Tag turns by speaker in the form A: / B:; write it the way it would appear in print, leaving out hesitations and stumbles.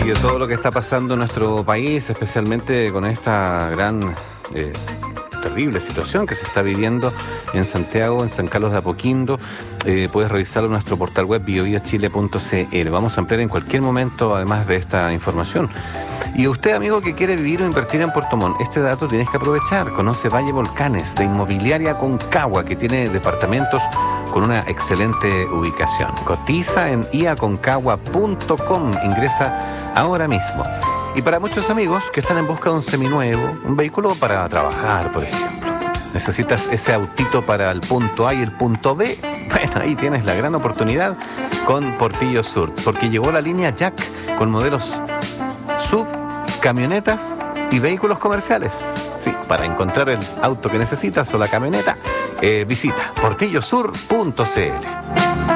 A: de todo lo que está pasando en nuestro país, especialmente con esta gran, terrible situación que se está viviendo en Santiago, en San Carlos de Apoquindo. Puedes revisarlo en nuestro portal web biobiochile.cl. Vamos a ampliar en cualquier momento, además de esta información. Y usted, amigo, que quiere vivir o invertir en Puerto Montt, este dato tienes que aprovechar. Conoce Valle Volcanes, de Inmobiliaria Concagua, que tiene departamentos con una excelente ubicación. Cotiza en iaconcagua.com. Ingresa ahora mismo. Y para muchos amigos que están en busca de un seminuevo, un vehículo para trabajar, por ejemplo, necesitas ese autito para el punto A y el punto B. Bueno, ahí tienes la gran oportunidad con Portillo Sur, porque llegó la línea Jack con modelos sub, camionetas y vehículos comerciales. Sí, para encontrar el auto que necesitas o la camioneta, visita portillosur.cl.